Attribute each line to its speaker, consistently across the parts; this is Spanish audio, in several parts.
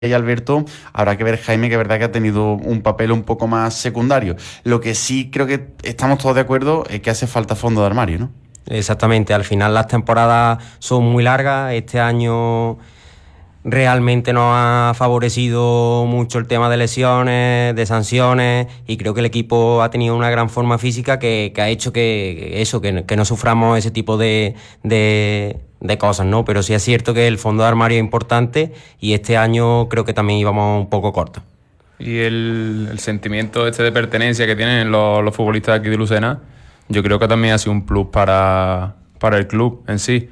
Speaker 1: y Alberto, habrá que ver Jaime, que es verdad que ha tenido un papel un poco más secundario. Lo que sí creo que estamos todos de acuerdo es que hace falta fondo de armario, ¿no?
Speaker 2: Exactamente, al final las temporadas son muy largas. Este año realmente nos ha favorecido mucho el tema de lesiones, de sanciones, y creo que el equipo ha tenido una gran forma física que ha hecho que no suframos ese tipo de cosas, ¿no? Pero sí es cierto que el fondo de armario es importante y este año creo que también íbamos un poco cortos.
Speaker 3: Y el sentimiento de pertenencia que tienen los futbolistas de aquí de Lucena, yo creo que también ha sido un plus para el club en sí.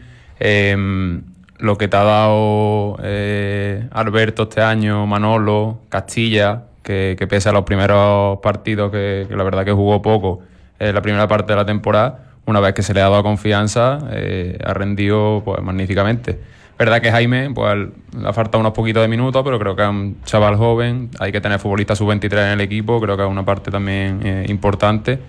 Speaker 3: Lo que te ha dado Alberto este año, Manolo, Castilla, que pese a los primeros partidos, que la verdad que jugó poco, la primera parte de la temporada, una vez que se le ha dado confianza, ha rendido pues magníficamente. Verdad que Jaime pues le ha faltado unos poquitos de minutos, pero creo que es un chaval joven, hay que tener futbolistas sub-23 en el equipo, creo que es una parte también importante,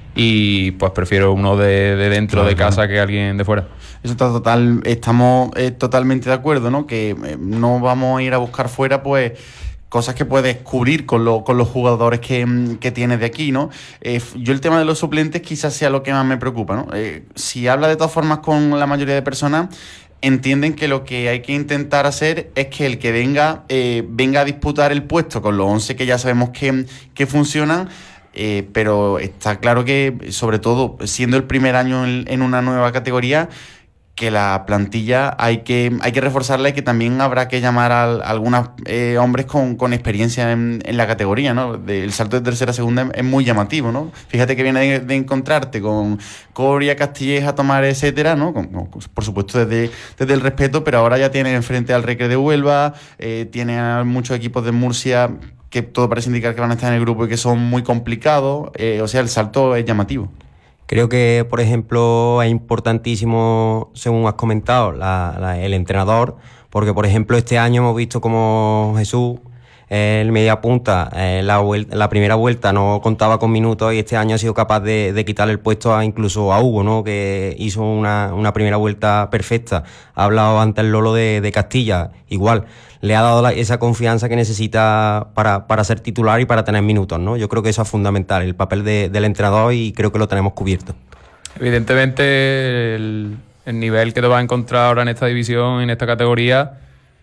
Speaker 3: y pues prefiero uno de dentro de casa que alguien de fuera.
Speaker 1: Eso está estamos totalmente de acuerdo, ¿no? Que no vamos a ir a buscar fuera, pues, cosas que puedes cubrir con los jugadores que tienes de aquí, ¿no? Yo el tema de los suplentes quizás sea lo que más me preocupa, ¿no? Si habla de todas formas con la mayoría de personas, entienden que lo que hay que intentar hacer es que el que venga a disputar el puesto con los 11 que ya sabemos que funcionan. Pero está claro que, sobre todo siendo el primer año en una nueva categoría, que la plantilla hay que reforzarla, y que también habrá que llamar a algunos hombres con experiencia en la categoría, ¿no? El salto de tercera a segunda es muy llamativo, ¿no? Fíjate que viene de encontrarte con Coria, Castilleja, Tomar, etcétera, ¿no? Por supuesto desde el respeto, pero ahora ya tiene enfrente al Recre de Huelva, tiene a muchos equipos de Murcia que todo parece indicar que van a estar en el grupo y que son muy complicados. O sea, el salto es llamativo.
Speaker 2: Creo que, por ejemplo, es importantísimo, según has comentado, el entrenador, porque, por ejemplo, este año hemos visto como Jesús, el media punta, la primera vuelta no contaba con minutos, y este año ha sido capaz de quitarle el puesto incluso a Hugo, ¿no? Que hizo una primera vuelta perfecta. Ha hablado antes el Lolo de Castilla, igual. Le ha dado esa confianza que necesita para ser titular y para tener minutos, ¿no? Yo creo que eso es fundamental, el papel del entrenador, y creo que lo tenemos cubierto.
Speaker 3: Evidentemente el nivel que te vas a encontrar ahora en esta división, en esta categoría,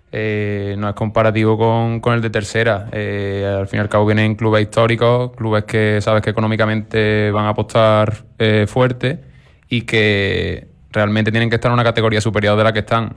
Speaker 3: no es comparativo con el de tercera. Al fin y al cabo vienen clubes históricos, clubes que sabes que económicamente van a apostar fuerte, y que realmente tienen que estar en una categoría superior de la que están.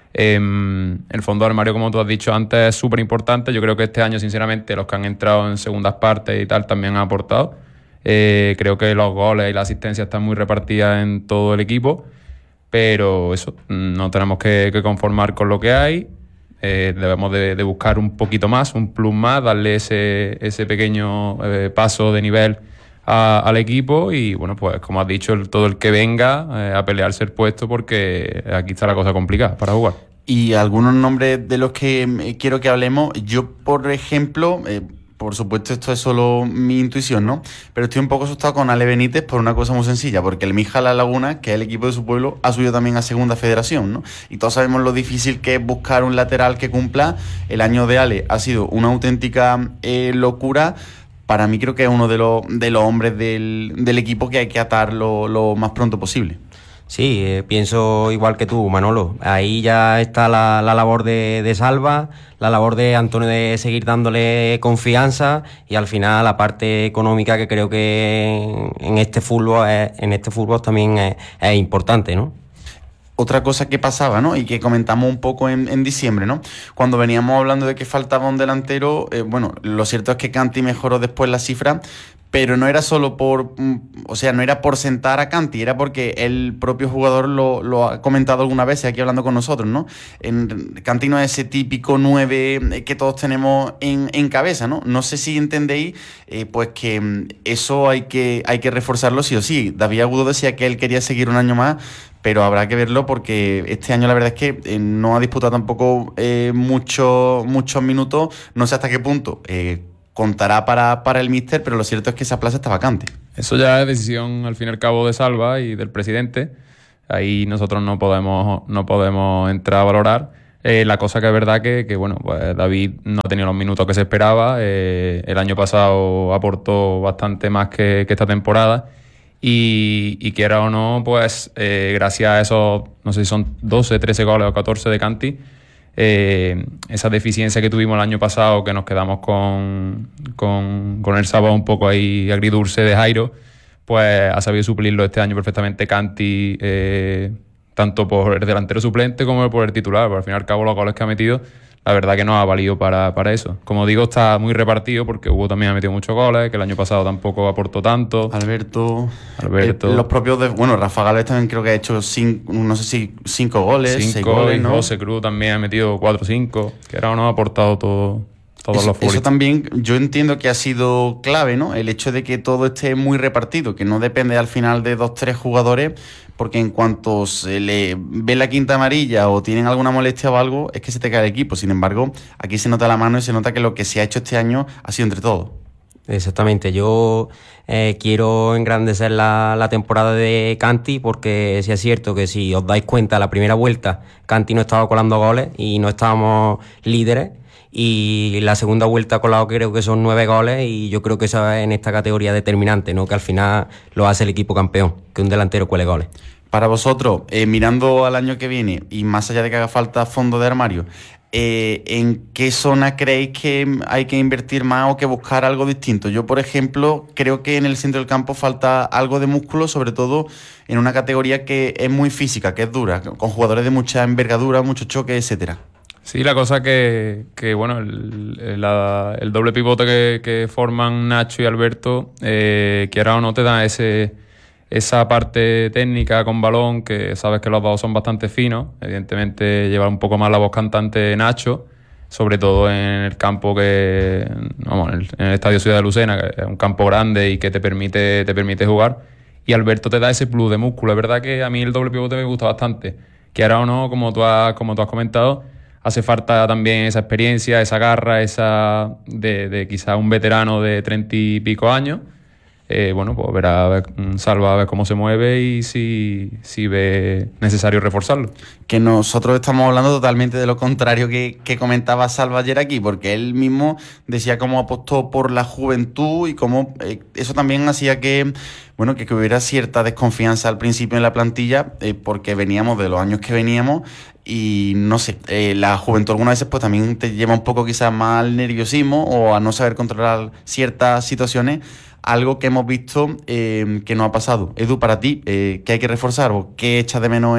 Speaker 3: El fondo de armario, como tú has dicho antes, es súper importante. Yo creo que este año, sinceramente, los que han entrado en segundas partes y tal también han aportado. Creo que los goles y la asistencia están muy repartidas en todo el equipo, pero eso, no tenemos que conformar con lo que hay. Debemos de buscar un poquito más, un plus más, darle ese pequeño paso de nivel al equipo, y bueno, pues como has dicho, todo el que venga a pelearse el puesto, porque aquí está la cosa complicada para jugar.
Speaker 1: Y algunos nombres de los que quiero que hablemos, yo por ejemplo, por supuesto esto es solo mi intuición, ¿no? Pero estoy un poco asustado con Ale Benítez por una cosa muy sencilla, porque el Mija La Laguna, que es el equipo de su pueblo, ha subido también a segunda federación, ¿no? Y todos sabemos lo difícil que es buscar un lateral que cumpla. El año de Ale ha sido una auténtica locura. Para mí creo que es uno de los hombres del equipo que hay que atar lo más pronto posible.
Speaker 2: Sí, pienso igual que tú, Manolo. Ahí ya está la labor de Salva, la labor de Antonio de seguir dándole confianza, y al final la parte económica, que creo que en este fútbol también es importante, ¿no?
Speaker 1: Otra cosa que pasaba, ¿no? Y que comentamos un poco en diciembre, ¿no? Cuando veníamos hablando de que faltaba un delantero, bueno, lo cierto es que Canti mejoró después la cifra, pero no era solo o sea, no era por sentar a Canti, era porque el propio jugador lo ha comentado alguna vez aquí hablando con nosotros, ¿no? Canti no es ese típico 9 que todos tenemos en cabeza, ¿no? No sé si entendéis, pues que eso hay que reforzarlo sí o sí. David Agudo decía que él quería seguir un año más, pero habrá que verlo, porque este año la verdad es que no ha disputado tampoco muchos minutos. No sé hasta qué punto contará para el míster, pero lo cierto es que esa plaza está vacante.
Speaker 3: Eso ya es decisión, al fin y al cabo, de Salva y del presidente. Ahí nosotros no podemos entrar a valorar. La cosa que es verdad que bueno, pues David no ha tenido los minutos que se esperaba. El año pasado aportó bastante más que esta temporada. Y quiera o no, pues gracias a esos, no sé si son 12, 13 goles o 14 de Canti, esa deficiencia que tuvimos el año pasado, que nos quedamos con el sabor un poco ahí agridulce de Jairo, pues ha sabido suplirlo este año perfectamente Canti, tanto por el delantero suplente como por el titular. Porque al fin y al cabo los goles que ha metido, la verdad que no ha valido para eso. Como digo, está muy repartido porque Hugo también ha metido muchos goles, que el año pasado tampoco aportó tanto.
Speaker 1: Alberto. Los propios Rafa Gálvez también creo que ha hecho 5 goles, 6 goles, ¿no?
Speaker 3: José Cruz también ha metido 4 o 5, que ahora no ha aportado todos los futbolistas.
Speaker 1: Eso también yo entiendo que ha sido clave, ¿no? El hecho de que todo esté muy repartido, que no depende al final de 2-3 jugadores, porque en cuanto se le ve la quinta amarilla o tienen alguna molestia o algo, es que se te cae el equipo. Sin embargo, aquí se nota la mano y se nota que lo que se ha hecho este año ha sido entre todos.
Speaker 2: Exactamente, yo quiero engrandecer la temporada de Canti, porque sí es cierto que si os dais cuenta, la primera vuelta Canti no estaba colando goles y no estábamos líderes, y la segunda vuelta ha colado creo que son 9 goles, y yo creo que eso es en esta categoría determinante, ¿no? Que al final lo hace el equipo campeón, que un delantero cuele goles.
Speaker 1: Para vosotros, mirando al año que viene y más allá de que haga falta fondo de armario, ¿en qué zona creéis que hay que invertir más o que buscar algo distinto? Yo, por ejemplo, creo que en el centro del campo falta algo de músculo, sobre todo en una categoría que es muy física, que es dura, con jugadores de mucha envergadura, mucho choque, etcétera.
Speaker 3: Sí, la cosa que bueno, el doble pivote que forman Nacho y Alberto, quiera o no, te da esa parte técnica con balón, que sabes que los dos son bastante finos. Evidentemente lleva un poco más la voz cantante Nacho, sobre todo en el campo en el Estadio Ciudad de Lucena, que es un campo grande y que te permite jugar. Y Alberto te da ese plus de músculo. Es verdad que a mí el doble pivote me gusta bastante. Quiera o no, como tú has comentado, hace falta también esa experiencia, esa garra, esa de quizá un veterano de 30 y pico años. Bueno, pues verá Salva a ver cómo se mueve y si ve necesario reforzarlo.
Speaker 1: Que nosotros estamos hablando totalmente de lo contrario que comentaba Salva ayer aquí, porque él mismo decía cómo apostó por la juventud y cómo eso también hacía que hubiera cierta desconfianza al principio en la plantilla, porque veníamos de los años que veníamos. Y no sé, la juventud algunas veces pues también te lleva un poco quizás más al nerviosismo o a no saber controlar ciertas situaciones, algo que hemos visto que no ha pasado. Edu, para ti, ¿qué hay que reforzar o qué echas de menos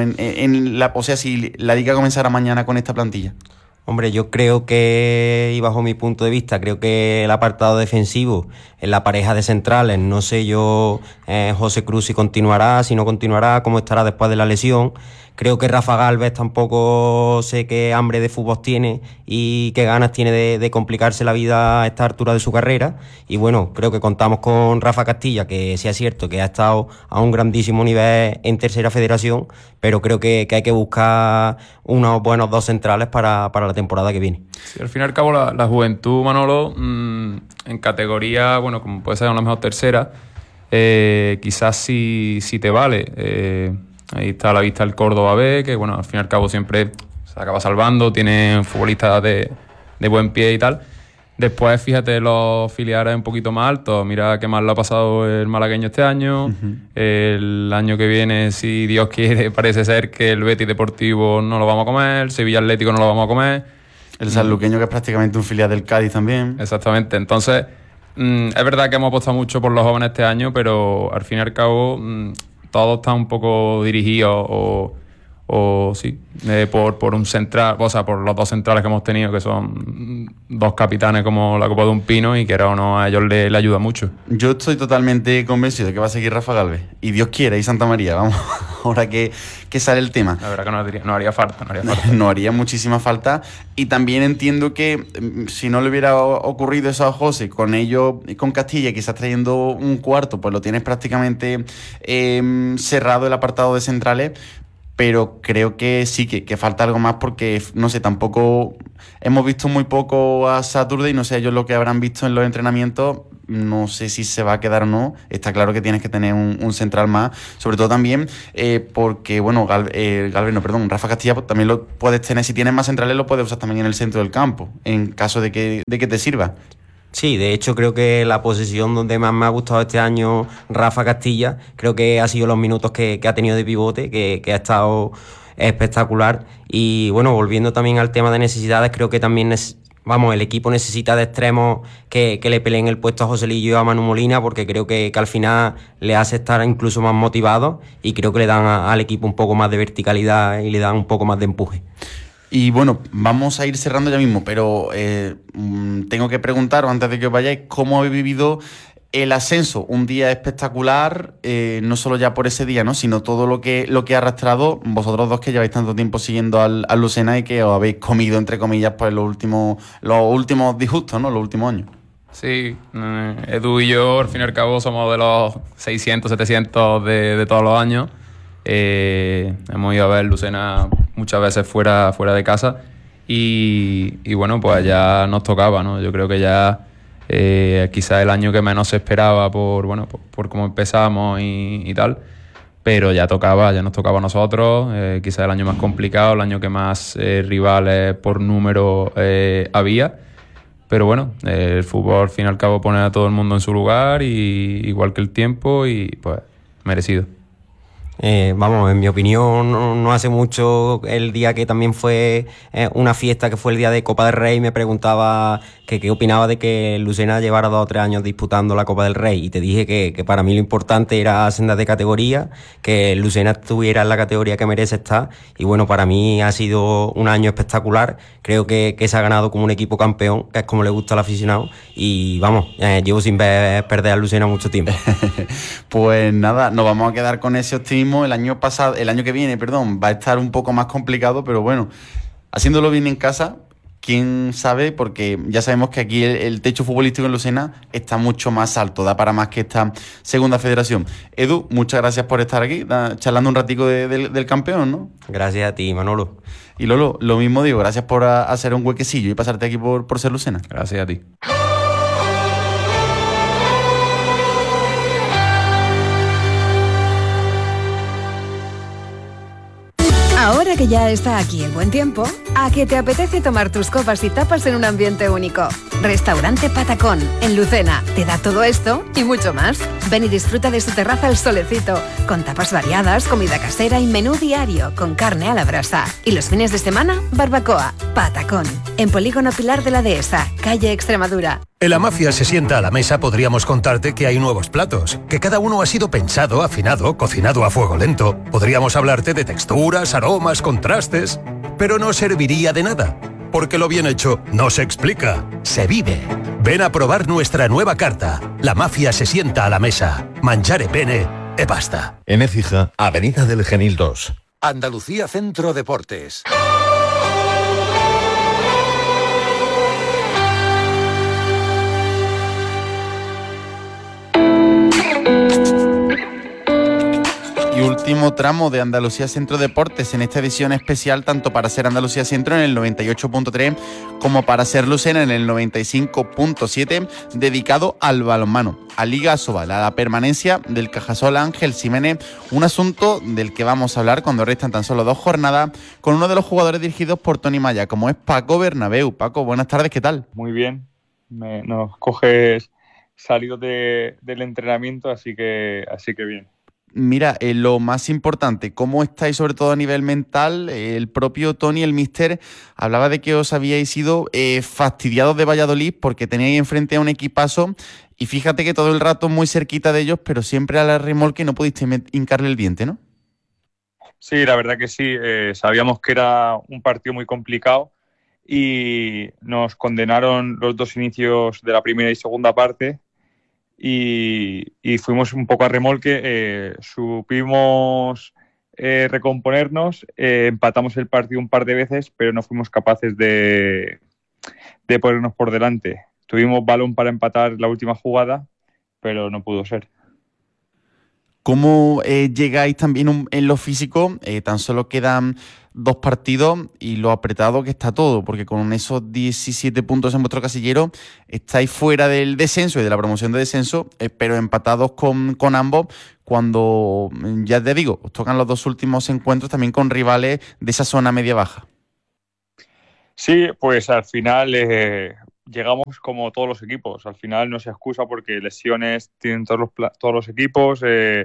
Speaker 1: si la liga comenzara mañana con esta plantilla?
Speaker 2: Hombre, yo creo que, y bajo mi punto de vista, creo que el apartado defensivo, en la pareja de centrales, no sé yo, José Cruz si continuará, si no continuará, cómo estará después de la lesión. Creo que Rafa Gálvez tampoco sé qué hambre de fútbol tiene y qué ganas tiene de complicarse la vida a esta altura de su carrera. Y bueno, creo que contamos con Rafa Castilla, que sí es cierto que ha estado a un grandísimo nivel en tercera federación, pero creo que hay que buscar unos buenos dos centrales para la temporada que viene.
Speaker 3: Sí, al fin y al cabo la juventud, Manolo, en categoría, bueno, como puede ser a lo mejor tercera, quizás si te vale. Ahí está a la vista el Córdoba B, que bueno, al fin y al cabo siempre se acaba salvando, tiene futbolistas de buen pie y tal. Después, fíjate, los filiales un poquito más altos. Mira qué mal lo ha pasado el malagueño este año. Uh-huh. El año que viene, si Dios quiere, parece ser que el Betis Deportivo no lo vamos a comer, el Sevilla Atlético no lo vamos a comer.
Speaker 1: El sanluqueño, que es prácticamente un filial del Cádiz también.
Speaker 3: Exactamente. Entonces, es verdad que hemos apostado mucho por los jóvenes este año, pero al fin y al cabo todo está un poco dirigido por un central, o sea, por los dos centrales que hemos tenido, que son dos capitanes como la copa de un pino, y que ahora no a ellos le ayuda mucho.
Speaker 1: Yo estoy totalmente convencido de que va a seguir Rafa Gálvez, y Dios quiera, y Santa María, vamos, ahora que sale el tema.
Speaker 3: La verdad que no haría falta.
Speaker 1: No haría muchísima falta, y también entiendo que si no le hubiera ocurrido eso a José, con ellos, con Castilla, quizás trayendo un cuarto, pues lo tienes prácticamente cerrado el apartado de centrales. Pero creo que sí, que falta algo más, porque, no sé, tampoco hemos visto muy poco a Saturday, no sé ellos lo que habrán visto en los entrenamientos, no sé si se va a quedar o no. Está claro que tienes que tener un central más, sobre todo también porque, bueno, Rafa Castilla pues, también lo puedes tener, si tienes más centrales lo puedes usar también en el centro del campo, en caso de que te sirva.
Speaker 2: Sí, de hecho creo que la posición donde más me ha gustado este año Rafa Castilla, creo que ha sido los minutos que ha tenido de pivote, que ha estado espectacular. Y bueno, volviendo también al tema de necesidades, creo que también el equipo necesita de extremos que le peleen el puesto a Joselillo y a Manu Molina, porque creo que al final le hace estar incluso más motivado y creo que le dan al equipo un poco más de verticalidad y le dan un poco más de empuje.
Speaker 1: Y bueno, vamos a ir cerrando ya mismo, pero tengo que preguntaros antes de que os vayáis, ¿cómo habéis vivido el ascenso? Un día espectacular, no solo ya por ese día, ¿no? Sino todo lo que ha arrastrado vosotros dos que lleváis tanto tiempo siguiendo al Lucena y que os habéis comido, entre comillas, pues los últimos disgustos, ¿no? Los últimos años.
Speaker 3: Sí, Edu y yo, al fin y al cabo, somos de los 600, 700 de todos los años. Hemos ido a ver Lucena muchas veces fuera de casa y bueno, pues ya nos tocaba, ¿no? Yo creo que ya quizás el año que menos se esperaba por cómo empezamos y tal, pero ya nos tocaba a nosotros, quizás el año más complicado, el año que más rivales por número había, pero bueno, el fútbol al fin y al cabo pone a todo el mundo en su lugar, y igual que el tiempo, y pues merecido.
Speaker 2: En mi opinión, no hace mucho, el día que también fue una fiesta, que fue el día de Copa del Rey, me preguntaba que qué opinaba de que Lucena llevara 2 o 3 años disputando la Copa del Rey, y te dije que para mí lo importante era ascender de categoría, que Lucena estuviera en la categoría que merece estar, y bueno, para mí ha sido un año espectacular. Creo que se ha ganado como un equipo campeón, que es como le gusta al aficionado, y llevo sin ver perder a Lucena mucho tiempo.
Speaker 1: Pues nada, nos vamos a quedar con ese optimismo. El año que viene, va a estar un poco más complicado, pero bueno, haciéndolo bien en casa, quién sabe, porque ya sabemos que aquí el techo futbolístico en Lucena está mucho más alto, da para más que esta segunda federación. Edu, muchas gracias por estar aquí, charlando un ratico del campeón, ¿no?
Speaker 2: Gracias a ti, Manolo.
Speaker 1: Y Lolo, lo mismo digo, gracias por hacer un huequecillo y pasarte aquí por ser Lucena.
Speaker 3: Gracias a ti.
Speaker 4: Ahora que ya está aquí el buen tiempo, ¿a que te apetece tomar tus copas y tapas en un ambiente único? Restaurante Patacón, en Lucena, te da todo esto y mucho más. Ven y disfruta de su terraza al solecito, con tapas variadas, comida casera y menú diario, con carne a la brasa. Y los fines de semana, barbacoa. Patacón, en Polígono Pilar de la Dehesa, calle Extremadura.
Speaker 5: En La Mafia se sienta a la mesa podríamos contarte que hay nuevos platos, que cada uno ha sido pensado, afinado, cocinado a fuego lento. Podríamos hablarte de texturas, aromas, contrastes, pero no serviría de nada, porque lo bien hecho no se explica, se vive. Ven a probar nuestra nueva carta. La Mafia se sienta a la mesa. Mangiare bene e basta.
Speaker 6: En Écija, Avenida del Genil 2.
Speaker 7: Andalucía Centro Deportes.
Speaker 1: Y último tramo de Andalucía Centro Deportes en esta edición especial, tanto para ser Andalucía Centro en el 98.3 como para ser Lucena en el 95.7, dedicado al balonmano, a Liga Asobal, a la permanencia del Cajasol Ángel Ximénez, un asunto del que vamos a hablar cuando restan tan solo 2 jornadas, con uno de los jugadores dirigidos por Tony Maya, como es Paco Bernabéu. Paco, buenas tardes, ¿qué tal?
Speaker 8: Muy bien, nos coges salido del entrenamiento, así que bien.
Speaker 1: Mira, lo más importante, ¿cómo estáis sobre todo a nivel mental? El propio Tony, el míster, hablaba de que os habíais ido fastidiados de Valladolid porque teníais enfrente a un equipazo y fíjate que todo el rato muy cerquita de ellos, pero siempre a la remolque no pudiste hincarle el diente, ¿no?
Speaker 8: Sí, la verdad que sí. Sabíamos que era un partido muy complicado y nos condenaron los 2 inicios de la primera y segunda parte. Y fuimos un poco a remolque, supimos recomponernos, empatamos el partido un par de veces, pero no fuimos capaces de ponernos por delante. Tuvimos balón para empatar la última jugada, pero no pudo ser.
Speaker 1: ¿Cómo llegáis también en lo físico? Tan solo quedan 2 partidos y lo apretado que está todo, porque con esos 17 puntos en vuestro casillero estáis fuera del descenso y de la promoción de descenso, pero empatados con ambos, cuando, ya te digo, os tocan los 2 últimos encuentros también con rivales de esa zona media-baja.
Speaker 8: Sí, pues al final llegamos como todos los equipos. Al final no se excusa porque lesiones tienen todos los equipos,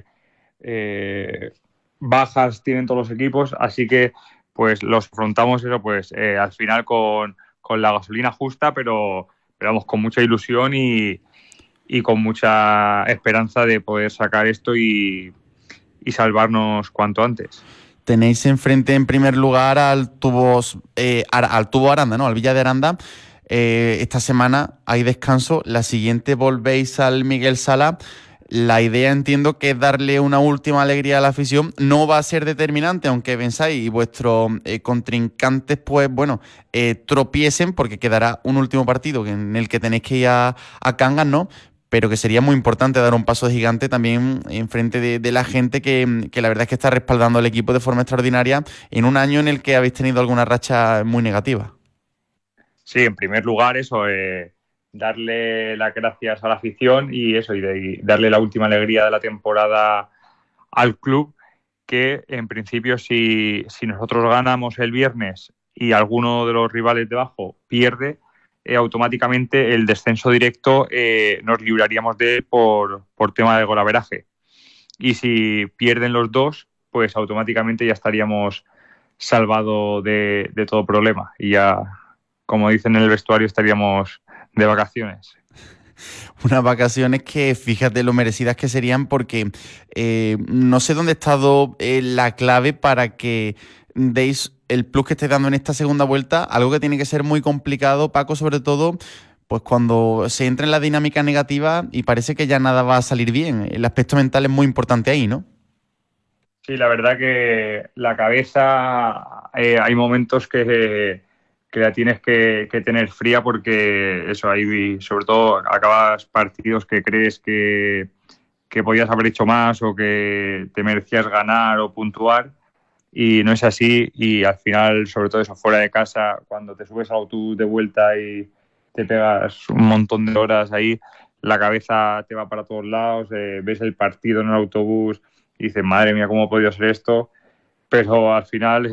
Speaker 8: bajas tienen todos los equipos, así que pues los afrontamos eso pues al final con la gasolina justa, pero vamos, con mucha ilusión y con mucha esperanza de poder sacar esto y salvarnos cuanto antes.
Speaker 1: Tenéis enfrente en primer lugar al Tubo Aranda, ¿no? Al Villa de Aranda. Esta semana hay descanso, la siguiente volvéis al Miguel Sala. La idea, entiendo, que es darle una última alegría a la afición. No va a ser determinante, aunque pensáis y vuestros contrincantes, pues bueno, tropiecen, porque quedará un último partido en el que tenéis que ir a Cangas, ¿no? Pero que sería muy importante dar un paso de gigante también en frente de la gente que la verdad es que está respaldando al equipo de forma extraordinaria en un año en el que habéis tenido alguna racha muy negativa.
Speaker 8: Sí, en primer lugar eso, darle las gracias a la afición y darle la última alegría de la temporada al club, que en principio si nosotros ganamos el viernes y alguno de los rivales de abajo pierde, automáticamente el descenso directo nos libraríamos de él por tema de golaveraje. Y si pierden los dos, pues automáticamente ya estaríamos salvados de todo problema. Y ya, como dicen en el vestuario, estaríamos de vacaciones.
Speaker 1: Unas vacaciones que fíjate lo merecidas que serían, porque no sé dónde ha estado la clave para que deis el plus que estáis dando en esta segunda vuelta, algo que tiene que ser muy complicado, Paco, sobre todo pues cuando se entra en la dinámica negativa y parece que ya nada va a salir bien. El aspecto mental es muy importante ahí, ¿no?
Speaker 8: Sí, la verdad que la cabeza, hay momentos que la tienes que tener fría, porque eso, ahí sobre todo acabas partidos que crees que podías haber hecho más o que te merecías ganar o puntuar, y no es así. Y al final, sobre todo eso, fuera de casa, cuando te subes al autobús de vuelta y te pegas un montón de horas ahí, la cabeza te va para todos lados, ves el partido en el autobús y dices, madre mía, ¿cómo ha podido ser esto? Pero al final,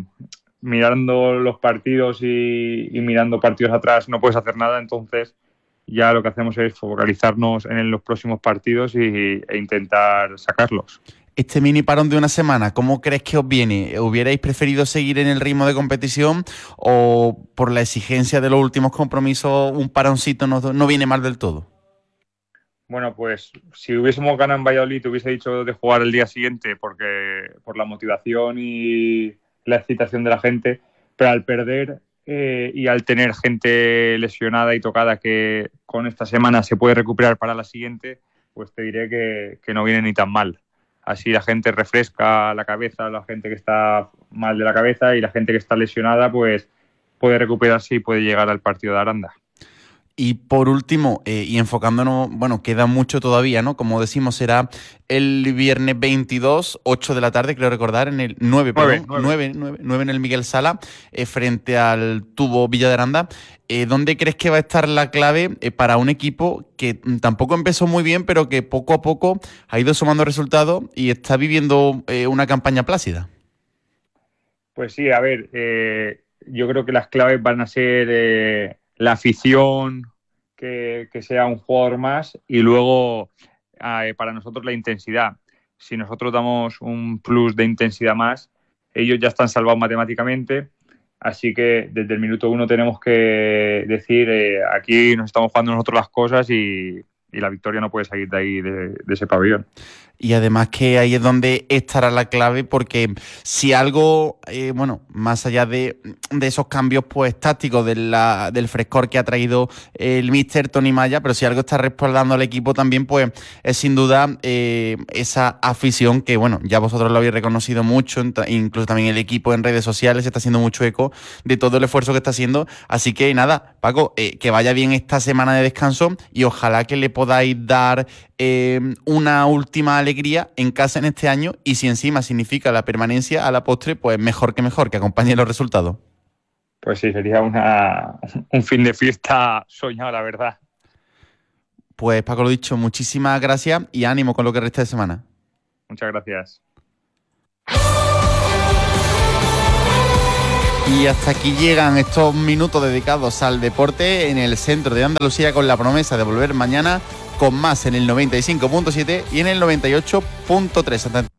Speaker 8: mirando los partidos y mirando partidos atrás, no puedes hacer nada. Entonces ya lo que hacemos es focalizarnos en los próximos partidos e intentar sacarlos.
Speaker 1: Este mini parón de una semana, ¿cómo crees que os viene? ¿Hubierais preferido seguir en el ritmo de competición o por la exigencia de los últimos compromisos un paroncito no viene mal del todo?
Speaker 8: Bueno, pues si hubiésemos ganado en Valladolid, te hubiese dicho de jugar el día siguiente, porque por la motivación y la excitación de la gente, pero al perder y al tener gente lesionada y tocada que con esta semana se puede recuperar para la siguiente, pues te diré que no viene ni tan mal. Así la gente refresca la cabeza, la gente que está mal de la cabeza, y la gente que está lesionada pues puede recuperarse y puede llegar al partido de Aranda.
Speaker 1: Y por último, y enfocándonos, bueno, queda mucho todavía, ¿no? Como decimos, será el viernes 22, 8 de la tarde, creo recordar, en el 9 en el Miguel Sala, frente al Tubo Villa de Aranda. ¿Dónde crees que va a estar la clave para un equipo que tampoco empezó muy bien, pero que poco a poco ha ido sumando resultados y está viviendo una campaña plácida?
Speaker 8: Pues sí, a ver, yo creo que las claves van a ser la afición, que sea un jugador más, y luego para nosotros la intensidad. Si nosotros damos un plus de intensidad más, ellos ya están salvados matemáticamente. Así que desde el minuto 1 tenemos que decir, aquí nos estamos jugando nosotros las cosas y la victoria no puede salir de ahí, de ese pabellón.
Speaker 1: Y además que ahí es donde estará la clave, porque si algo, bueno, más allá de esos cambios pues tácticos del frescor que ha traído el míster Tony Maya, pero si algo está respaldando al equipo también, pues es sin duda esa afición que, bueno, ya vosotros lo habéis reconocido mucho, incluso también el equipo en redes sociales está haciendo mucho eco de todo el esfuerzo que está haciendo. Así que nada, Paco, que vaya bien esta semana de descanso y ojalá que le podáis dar una última alegría en casa en este año, y si encima significa la permanencia a la postre, pues mejor, que acompañen los resultados.
Speaker 8: Pues sí, sería un fin de fiesta soñado, la verdad.
Speaker 1: Pues Paco, lo dicho, muchísimas gracias y ánimo con lo que resta de semana.
Speaker 8: Muchas gracias.
Speaker 1: Y hasta aquí llegan estos minutos dedicados al deporte en el centro de Andalucía, con la promesa de volver mañana con más en el 95.7 y en el 98.3.